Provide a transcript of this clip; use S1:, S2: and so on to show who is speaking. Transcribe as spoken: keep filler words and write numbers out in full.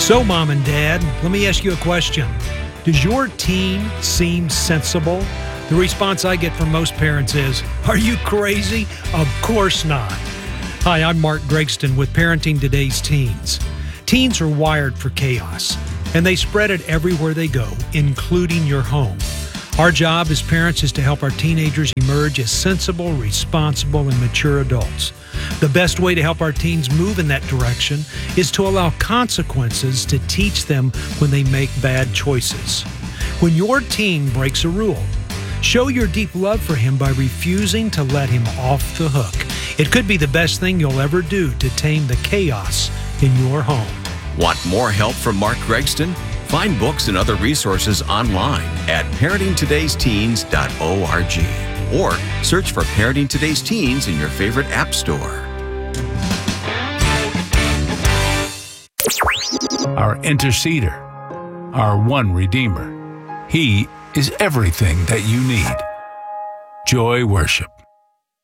S1: So, Mom and Dad, let me ask you a question. Does your teen seem sensible? The response I get from most parents is, "Are you crazy? Of course not." Hi, I'm Mark Gregston with Parenting Today's Teens. Teens are wired for chaos, and they spread it everywhere they go, including your home. Our job as parents is to help our teenagers emerge as sensible, responsible, and mature adults. The best way to help our teens move in that direction is to allow consequences to teach them when they make bad choices. When your teen breaks a rule, show your deep love for him by refusing to let him off the hook. It could be the best thing you'll ever do to tame the chaos in your home.
S2: Want more help from Mark Gregston? Find books and other resources online at parenting todays teens dot org or search for Parenting Today's Teens in your favorite app store.
S3: Our interceder, our one Redeemer. He is everything that you need. Joy Worship.